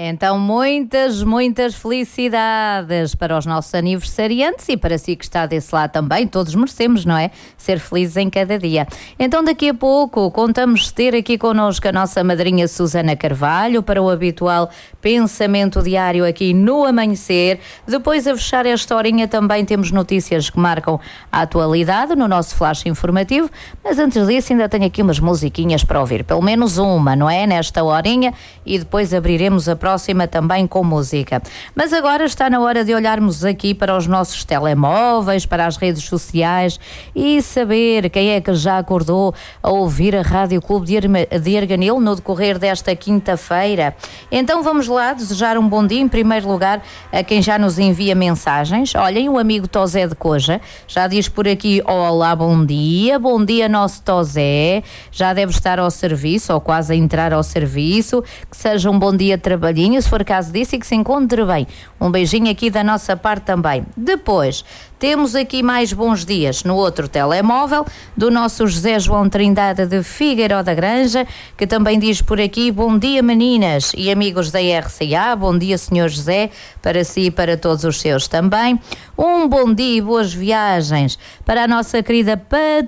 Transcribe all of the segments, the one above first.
Então, muitas felicidades para os nossos aniversariantes e para si que está desse lado também. Todos merecemos, não é? Ser felizes em cada dia. Então, daqui a pouco, contamos ter aqui connosco a nossa madrinha Susana Carvalho para o habitual pensamento diário aqui no Amanhecer. Depois, a fechar esta horinha, também temos notícias que marcam a atualidade no nosso flash informativo. Mas antes disso, ainda tenho aqui umas musiquinhas para ouvir. Pelo menos uma, não é? Nesta horinha. E depois abriremos a próxima também com música. Mas agora está na hora de olharmos aqui para os nossos telemóveis, para as redes sociais e saber quem é que já acordou a ouvir a Rádio Clube de Arganil no decorrer desta quinta-feira. Então vamos lá desejar um bom dia em primeiro lugar a quem já nos envia mensagens. Olhem, o amigo Tosé de Coja já diz por aqui: olá, bom dia nosso Tosé, já deve estar ao serviço ou quase a entrar ao serviço, que seja um bom dia de trabalhinho, se for caso disso, e que se encontre bem. Um beijinho aqui da nossa parte também. Depois, temos aqui mais bons dias no outro telemóvel do nosso José João Trindade de Figueiró da Granja, que também diz por aqui: bom dia meninas e amigos da RCA, bom dia senhor José, para si e para todos os seus também. Um bom dia e boas viagens para a nossa querida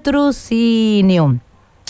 Patrocínio,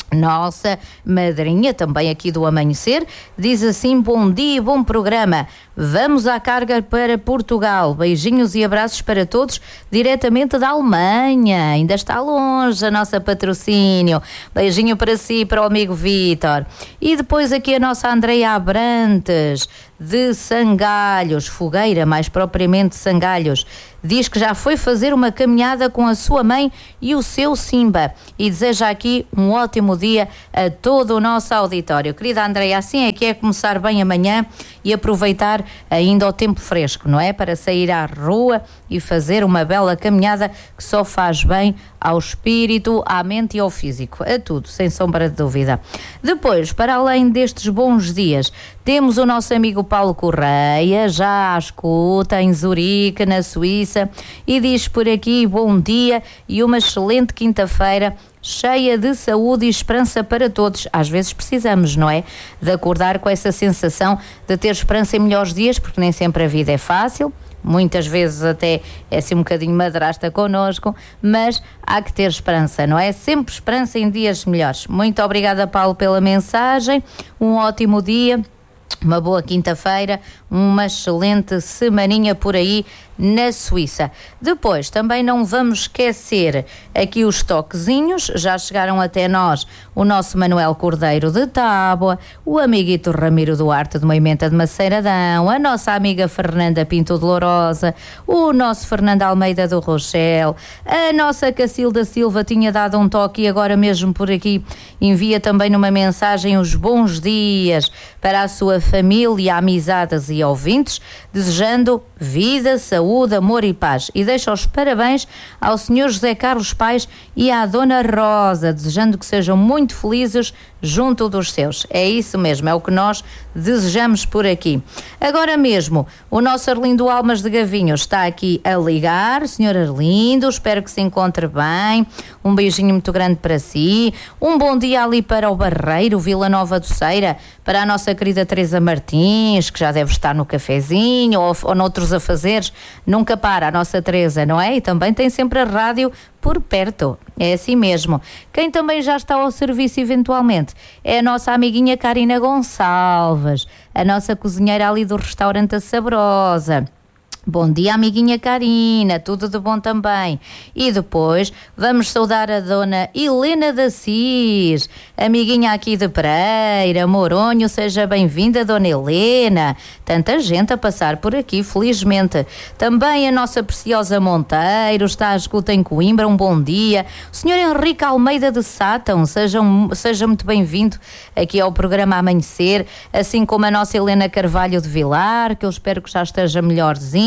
nossa madrinha também aqui do Amanhecer, diz assim: bom dia, bom programa, vamos à carga para Portugal, beijinhos e abraços para todos diretamente da Alemanha, ainda está longe a nossa Patrocínio, beijinho para si e para o amigo Vítor. E depois aqui a nossa Andreia Abrantes de Sangalhos, Fogueira, mais propriamente Sangalhos, diz que já foi fazer uma caminhada com a sua mãe e o seu Simba e deseja aqui um ótimo dia a todo o nosso auditório. Querida Andreia, assim é que é começar bem amanhã e aproveitar ainda o tempo fresco, não é? Para sair à rua e fazer uma bela caminhada que só faz bem ao espírito, à mente e ao físico, a tudo, sem sombra de dúvida. Depois, para além destes bons dias, temos o nosso amigo Paulo Correia, já à escuta em Zurique, na Suíça, e diz por aqui: bom dia e uma excelente quinta-feira, cheia de saúde e esperança para todos. Às vezes precisamos, não é? De acordar com essa sensação de ter esperança em melhores dias, porque nem sempre a vida é fácil. Muitas vezes até é assim um bocadinho madrasta connosco, mas há que ter esperança, não é? Sempre esperança em dias melhores. Muito obrigada, Paulo, pela mensagem. Um ótimo dia, uma boa quinta-feira, uma excelente semaninha por aí na Suíça. Depois, também não vamos esquecer aqui os toquezinhos, já chegaram até nós o nosso Manuel Cordeiro de Tábua, o amiguito Ramiro Duarte de Moimenta de Maceiradão, a nossa amiga Fernanda Pinto de Lourosa, o nosso Fernando Almeida do Rochel, a nossa Cacilda Silva tinha dado um toque e agora mesmo por aqui envia também numa mensagem os bons dias para a sua família, amizades e ouvintes, desejando vida, saúde, amor e paz, e deixa os parabéns ao Sr. José Carlos Paes e à Dona Rosa, desejando que sejam muito felizes junto dos seus. É isso mesmo, é o que nós desejamos por aqui. Agora mesmo, o nosso Arlindo Almas de Gavinho está aqui a ligar. Senhor Arlindo, espero que se encontre bem. Um beijinho muito grande para si. Um bom dia ali para o Barreiro, Vila Nova do Ceira, para a nossa querida Teresa Martins, que já deve estar no cafezinho ou noutros afazeres. Nunca para a nossa Teresa, não é? E também tem sempre a rádio por perto, é assim mesmo. Quem também já está ao serviço eventualmente é a nossa amiguinha Karina Gonçalves, a nossa cozinheira ali do restaurante A Sabrosa. Bom dia, amiguinha Karina, tudo de bom também. E depois vamos saudar a dona Helena da Cis, amiguinha aqui de Pereira, Moronho. Seja bem-vinda, dona Helena. Tanta gente a passar por aqui, felizmente. Também a nossa preciosa Monteiro está à escuta em Coimbra, um bom dia. O senhor Henrique Almeida de Sátão, seja muito bem-vindo aqui ao programa Amanhecer, assim como a nossa Helena Carvalho de Vilar, que eu espero que já esteja melhorzinha.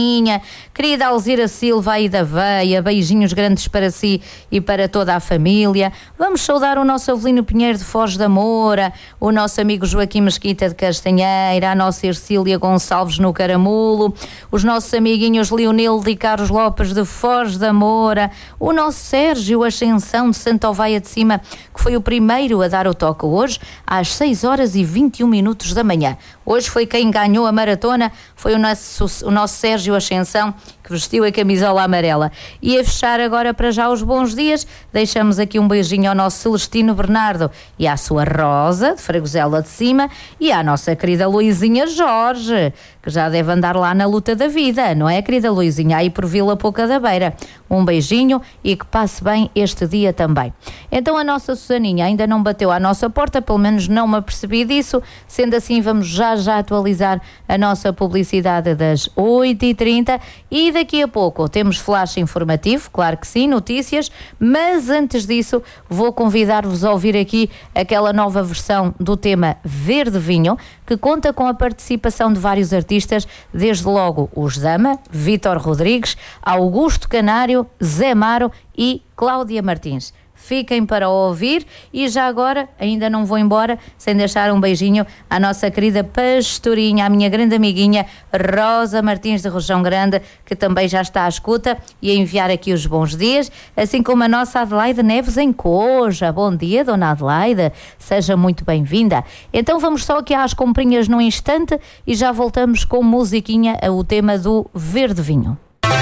Soninha, querida Alzira Silva aí da Veia, beijinhos grandes para si e para toda a família. Vamos saudar o nosso Avelino Pinheiro de Foz da Moura, o nosso amigo Joaquim Mesquita de Castanheira, a nossa Ercília Gonçalves no Caramulo, os nossos amiguinhos Leonildo e Carlos Lopes de Foz da Moura, o nosso Sérgio Ascensão de Santa Oveia de Cima, que foi o primeiro a dar o toque hoje, às 6h21 da manhã. Hoje foi quem ganhou a maratona, foi o nosso Sérgio Ascensão, que vestiu a camisola amarela. E a fechar agora para já os bons dias, deixamos aqui um beijinho ao nosso Celestino Bernardo e à sua Rosa, de Fragosela de Cima, e à nossa querida Luizinha Jorge, que já deve andar lá na luta da vida, não é, querida Luizinha? Aí por Vila Pouca da Beira. Um beijinho e que passe bem este dia também. Então a nossa Susaninha ainda não bateu à nossa porta, pelo menos não me apercebi disso. Sendo assim, vamos já atualizar a nossa publicidade das 8h30 e daqui a pouco temos flash informativo, claro que sim, notícias, mas antes disso vou convidar-vos a ouvir aqui aquela nova versão do tema Verde Vinho, que conta com a participação de vários artistas, desde logo os Dama, Vítor Rodrigues, Augusto Canário, Zé Maro e Cláudia Martins. Fiquem para ouvir e já agora, ainda não vou embora sem deixar um beijinho à nossa querida pastorinha, à minha grande amiguinha Rosa Martins de Rojão Grande, que também já está à escuta e a enviar aqui os bons dias, assim como a nossa Adelaide Neves em Coja. Bom dia, dona Adelaide, seja muito bem-vinda. Então vamos só aqui às comprinhas num instante e já voltamos com musiquinha, o tema do Verde Vinho.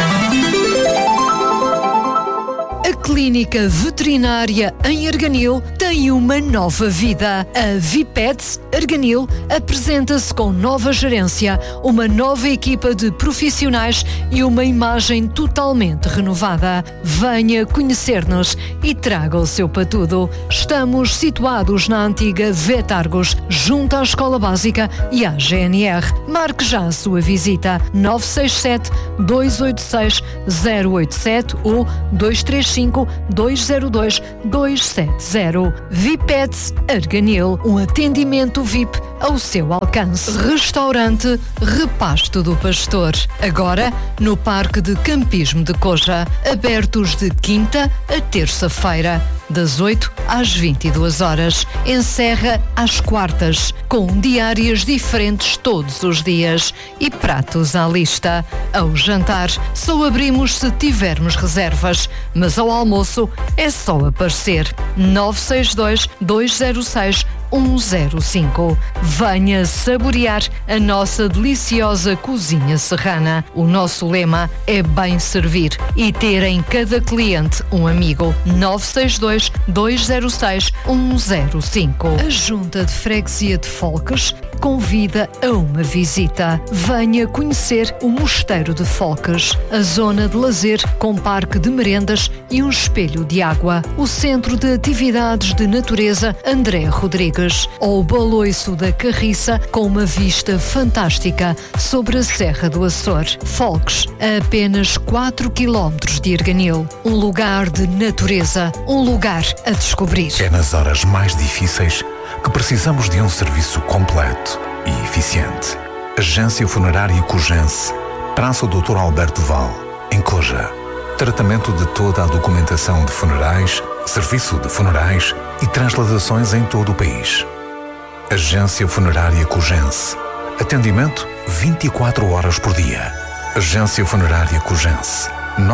A Clínica Veterinária em Arganil tem uma nova vida. A Vipets Arganil apresenta-se com nova gerência, uma nova equipa de profissionais e uma imagem totalmente renovada. Venha conhecer-nos e traga o seu patudo. Estamos situados na antiga Vetargos, junto à Escola Básica e à GNR. Marque já a sua visita. 967-286-087 ou 235-202-270. Vipets Arganil, um atendimento VIP ao seu alcance. Restaurante Repasto do Pastor, agora no Parque de Campismo de Coja, abertos de quinta a terça-feira, das 8 às 22 horas. Encerra às quartas, com diárias diferentes todos os dias e pratos à lista. Ao jantar, só abrimos se tivermos reservas, mas ao almoço é só aparecer. 962-206-105. Venha saborear a nossa deliciosa cozinha serrana. O nosso lema é bem servir e ter em cada cliente um amigo. 962-206-105. A Junta de Freguesia de Folques convida a uma visita. Venha conhecer o Mosteiro de Folques, a zona de lazer com parque de merendas e um espelho de água, o Centro de Atividades de Natureza André Rodrigues, ou o Baloiço da Carriça com uma vista fantástica sobre a Serra do Açor. Folques, a apenas 4 km de Arganil, um lugar de natureza, um lugar a descobrir. É nas horas mais difíceis que precisamos de um serviço completo e eficiente. Agência Funerária Cojense, Praça Dr. Alberto Val, em Coja. Tratamento de toda a documentação de funerais, serviço de funerais e transladações em todo o país. Agência Funerária Cojense. Atendimento 24 horas por dia. Agência Funerária Cojense.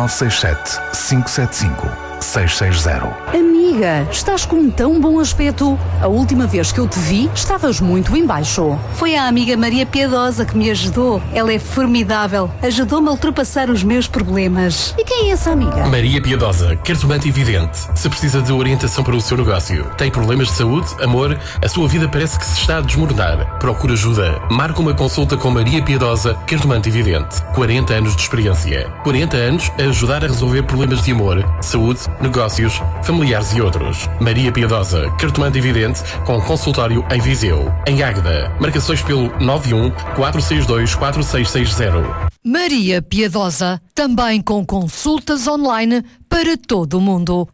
967-575-660. Amiga, estás com um tão bom aspecto. A última vez que eu te vi, estavas muito em baixo. Foi a amiga Maria Piedosa que me ajudou. Ela é formidável. Ajudou-me a ultrapassar os meus problemas. E quem é essa amiga? Maria Piedosa, cartomante evidente. Se precisa de orientação para o seu negócio, tem problemas de saúde, amor, a sua vida parece que se está a desmoronar. Procura ajuda. Marca uma consulta com Maria Piedosa, cartomante evidente. 40 anos de experiência. 40 anos a ajudar a resolver problemas de amor, saúde, negócios, familiares e outros. Maria Piedosa, cartomante evidente, com consultório em Viseu. Em Águeda, marcações pelo 91-462-4660. Maria Piedosa, também com consultas online para todo o mundo.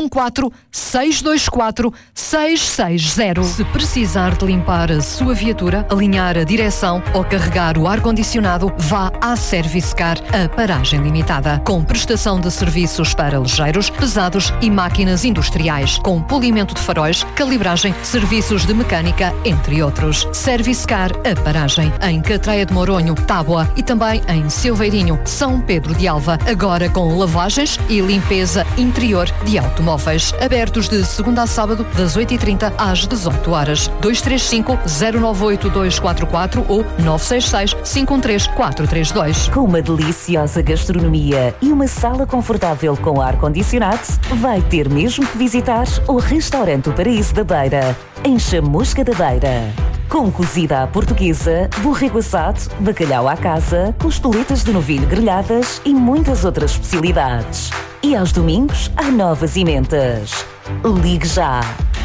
914-624-660. Se precisar de limpar a sua viatura, alinhar a direção ou carregar o ar-condicionado, vá à Service Car, a paragem limitada. Com prestação de serviços para ligeiros, pesados e máquinas industriais, com polimento de faróis, calibragem, serviços de mecânica, entre outros. Service Car, a paragem, em Catreia de Moronho, Tábua e também em Silveirinho, São Pedro de Alva, agora com lavagens e limpeza interior de automóveis. Abertos de segunda a sábado, das 8h30 às 18 horas. 235-098-244 ou 966-513-432. Com uma deliciosa gastronomia e uma sala confortável com ar-condicionado, vai ter mesmo que visitar o Restaurante O Paraíso da Beira, em Chamusca da Beira. Com cozida à portuguesa, borrego assado, bacalhau à casa, costeletas de novilho grelhadas e muitas outras especialidades. E aos domingos, há novas emendas. Ligue já!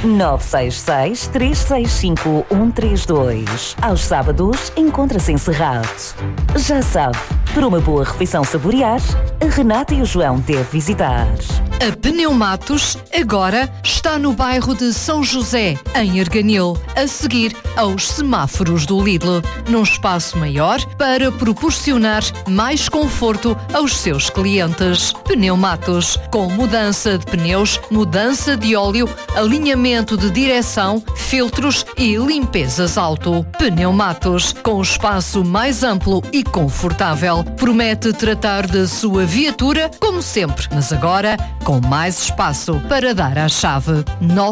966-365-132. Aos sábados, encontra-se encerrado. Já sabe, para uma boa refeição saborear, a Renata e o João devem visitar. A Pneumatos agora está no bairro de São José, em Arganil, a seguir aos semáforos do Lidl, num espaço maior para proporcionar mais conforto aos seus clientes. Pneumatos, com mudança de pneus, mudança de óleo, alinhamento de direção, filtros e limpezas auto. Pneumatos, com espaço mais amplo e confortável, promete tratar da sua viatura como sempre, mas agora com mais espaço para dar à chave.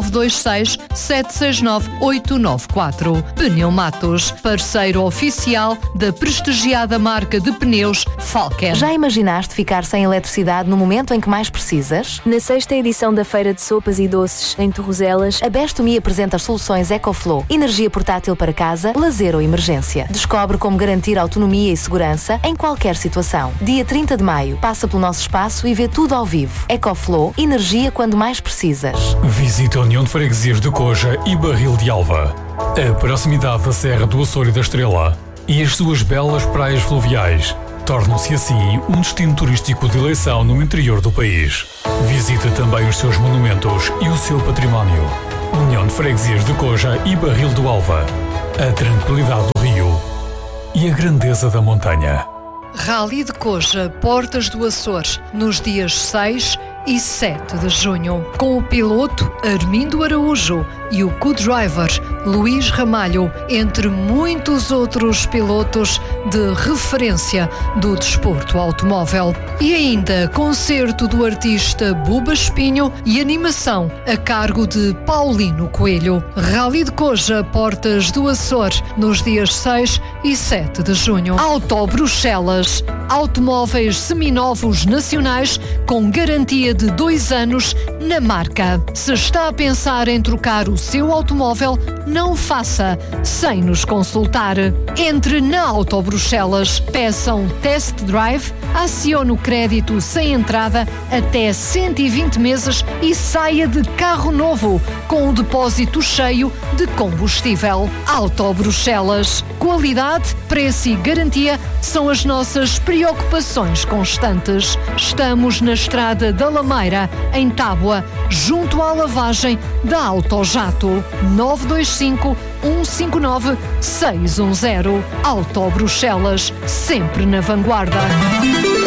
926-769-894. Pneumatos, parceiro oficial da prestigiada marca de pneus Falken. Já imaginaste ficar sem eletricidade no momento em que mais precisas? Na 6ª edição da Feira de Sopas e Doces em Torrozelas, a Best-Me apresenta as soluções EcoFlow. Energia portátil para casa, lazer ou emergência. Descobre como garantir autonomia e segurança em qualquer situação. Dia 30 de maio, passa pelo nosso espaço e vê tudo ao vivo. EcoFlow, energia quando mais precisas. Visite a União de Freguesias de Coja e Barril de Alva. A proximidade da Serra do Açor e da Estrela e as suas belas praias fluviais tornam-se assim um destino turístico de eleição no interior do país. Visite também os seus monumentos e o seu património. União de Freguesias de Coja e Barril do Alva. A tranquilidade do rio e a grandeza da montanha. Rally de Coja, Portas do Açor, nos dias 6 e 7 de junho, com o piloto Armindo Araújo e o co-driver Luís Ramalho, entre muitos outros pilotos de referência do desporto automóvel. E ainda concerto do artista Buba Espinho e animação a cargo de Paulino Coelho. Rally de Coja, Portas do Açor, nos dias 6 e 7 de junho. Auto Bruxelas, automóveis seminovos nacionais com garantia de 2 anos na marca. Se está a pensar em trocar o seu automóvel, não o faça sem nos consultar. Entre na Auto Bruxelas, peça um test drive, acione o crédito sem entrada até 120 meses e saia de carro novo com o depósito cheio de combustível. Auto Bruxelas. Qualidade, preço e garantia são as nossas preocupações constantes. Estamos na Estrada da Lameira, em Tábua, junto à lavagem da Autojato. 925-159-610. Auto Bruxelas, sempre na vanguarda.